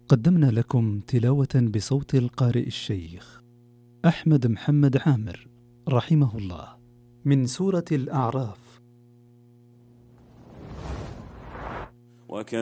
قدمنا لكم تلاوة بصوت القارئ الشيخ أحمد محمد عامر رحمه الله من سورة الأعراف.